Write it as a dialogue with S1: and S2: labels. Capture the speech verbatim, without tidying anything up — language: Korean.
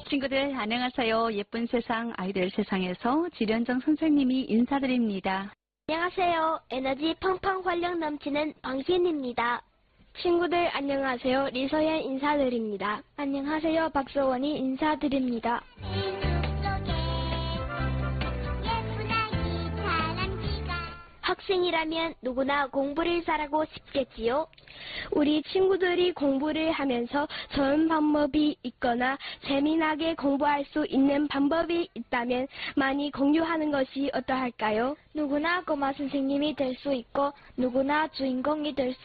S1: 친구들 안녕하세요. 예쁜 세상 아이들 세상에서 지련정 선생님이 인사드립니다.
S2: 안녕하세요. 에너지 팡팡 활력 넘치는 방신입니다. 친구들 안녕하세요. 리서연 인사드립니다. 안녕하세요. 박서원이 인사드립니다. 학생이라면 누구나 공부를 잘하고 싶겠지요. 우리 친구들이 공부를 하면서 좋은 방법이 있거나 재미나게 공부할 수 있는 방법이 있다면 많이 공유하는 것이 어떠할까요? 누구나 꼬마 선생님이 될 수 있고 누구나 주인공이 될 수